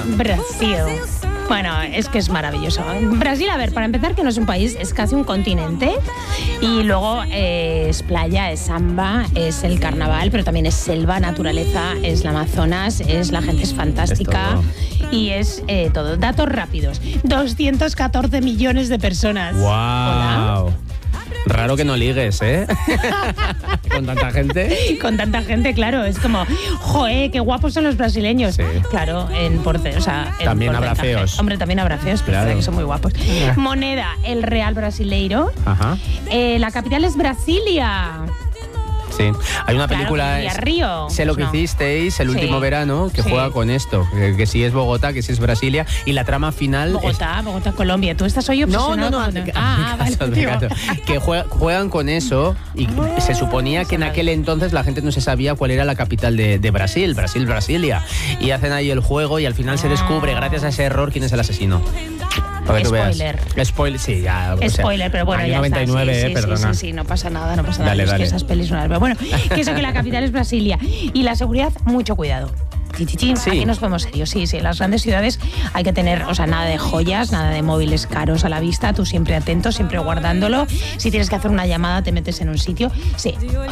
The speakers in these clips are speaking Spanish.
Brasil. Bueno, es que es maravilloso. Brasil, a ver, para empezar, que no es un país, es casi un continente. Y luego es playa, es samba, es el carnaval, pero también es selva, naturaleza, es la Amazonas, la gente es fantástica. Y es todo. Datos rápidos. 214 millones de personas. ¡Wow! Hola. Raro que no ligues, ¿eh? Con tanta gente. Con tanta gente, claro. Es como, ¡joe, qué guapos son los brasileños! Sí. Claro, También habrá feos. Hombre, también habrá feos, pero claro, que son muy guapos. Moneda, el real brasileiro. Ajá. La capital es Brasilia. Sí, hay una película, claro, Río. Sé lo que hicisteis el último verano, que juega con esto, que si es Bogotá, que si es Brasilia, y la trama final... Bogotá, Colombia. Tú estás hoy obsesionado. Vale. Que juegan con eso, y se suponía que en aquel entonces la gente no se sabía cuál era la capital de Brasil, Brasilia, y hacen ahí el juego y al final se descubre, gracias a ese error, quién es el asesino. Spoiler. Spoiler, sí, ya. Spoiler, pero bueno, ya 99, está. Sí, perdona. Sí, no pasa nada. Dale. Es que esas pelis no las veo. Bueno, que eso, que la capital es Brasilia. Y la seguridad, mucho cuidado. Sí. Aquí nos ponemos serios. Sí, en las grandes ciudades hay que tener, nada de joyas, nada de móviles caros a la vista, tú siempre atento, siempre guardándolo. Si tienes que hacer una llamada, te metes en un sitio. Sí,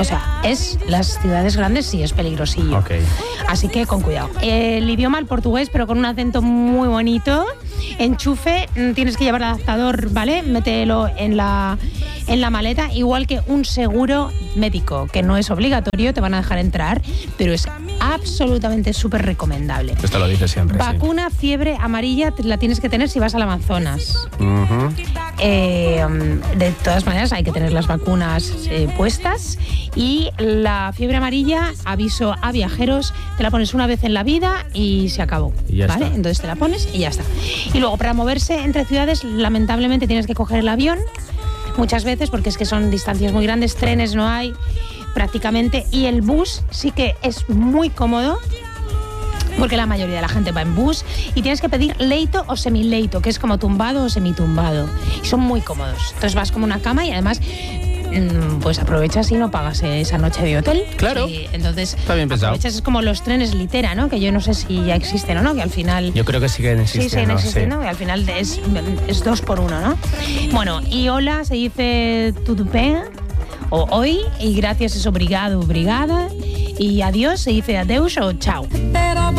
las ciudades grandes sí es peligrosillo. Okay. Así que con cuidado. El idioma, el portugués, pero con un acento muy bonito. Enchufe, tienes que llevar el adaptador, ¿vale? Mételo en la maleta, igual que un seguro médico, que no es obligatorio, te van a dejar entrar, pero es absolutamente súper recomendable. Esto lo dice siempre. Vacuna, fiebre amarilla, la tienes que tener si vas al Amazonas. Uh-huh. De todas maneras, hay que tener las vacunas puestas. Y la fiebre amarilla, aviso a viajeros, te la pones una vez en la vida y se acabó. Y ya ¿vale? está. Entonces te la pones y ya está. Y luego, para moverse entre ciudades, lamentablemente tienes que coger el avión muchas veces, porque es que son distancias muy grandes, trenes no hay prácticamente, y el bus sí que es muy cómodo, porque la mayoría de la gente va en bus, y tienes que pedir leito o semileito, que es como tumbado o semitumbado, y son muy cómodos. Entonces vas como una cama y además pues aprovechas y no pagas esa noche de hotel. Claro. Y entonces está bien pensado. Aprovechas, es como los trenes litera, ¿no? Que yo no sé si ya existen o no, que al final... Yo creo que sí que existen. Sí, existen, ¿no? Que al final es 2 por 1, ¿no? Bueno, y hola se dice tudo bem, o hoy, y gracias es obrigado, obrigada, y adiós se dice adeus o chao.